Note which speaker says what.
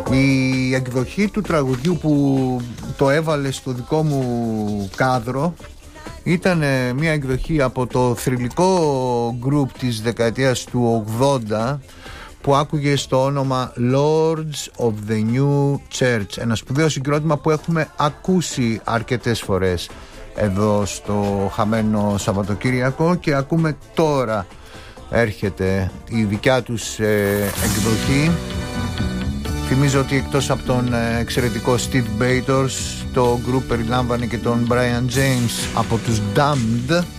Speaker 1: Η εκδοχή του τραγουδιού που το έβαλε στο δικό μου κάδρο ήταν μια εκδοχή από το θρυλικό γκρουπ της δεκαετίας του 80 που άκουγε στο όνομα Lords of the New Church, ένα σπουδαίο συγκρότημα που έχουμε ακούσει αρκετές φορές εδώ στο χαμένο Σαββατοκύριακο, και ακούμε τώρα, έρχεται η δικιά τους εκδοχή. Θυμίζω ότι εκτός από τον εξαιρετικό Steve Bators, το group περιλάμβανε και τον Brian James από τους Damned.